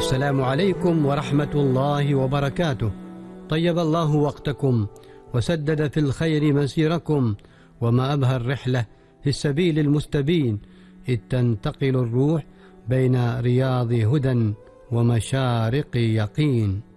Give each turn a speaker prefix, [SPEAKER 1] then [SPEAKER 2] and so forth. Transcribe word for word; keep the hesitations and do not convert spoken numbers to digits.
[SPEAKER 1] السلام عليكم ورحمة الله وبركاته. طيب الله وقتكم وسدد في الخير مسيركم، وما أبهى الرحلة في السبيل المستبين، إذ تنتقل الروح بين رياض هدى ومشارق يقين.